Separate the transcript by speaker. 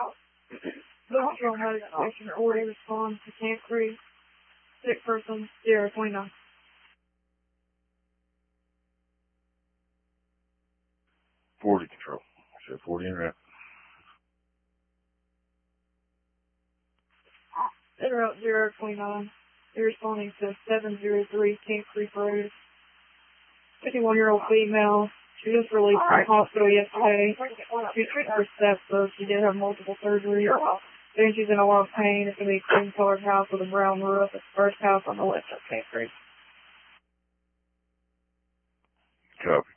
Speaker 1: Blue Patrol has station order response to Camp Creek. Sick person, 029.
Speaker 2: 40 control. So 40 in route.
Speaker 1: Route 029. You're responding to 703 Camp Creek Road. 51-year-old female. She was released from the hospital yesterday. She was treated for sepsis. She did have multiple surgeries. And she's in a lot of pain. It's going to be a cream-colored house with a brown roof. It's the first house on the left of Camp Creek.
Speaker 2: Copy.